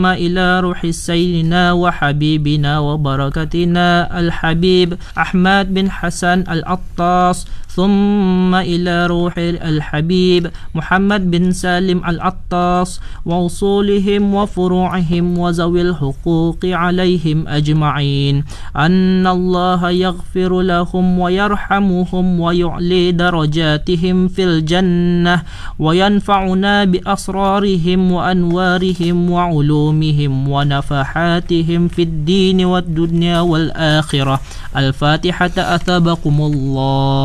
إلى روح سيدنا وحبيبنا وبركتنا الحبيب أحمد بن حسن العطاس، ثم إلى روح الحبيب محمد بن سالم العطاس ووصولهم وفروعهم وذوي الحقوق عليهم أجمعين، أن الله يغفر لهم ويرحمهم ويعلي درجاتهم في الجنة وينفعنا بأسرارهم وأنوارهم وعلومهم ونفحاتهم في الدين والدنيا والآخرة. الفاتحة. أثابكم الله.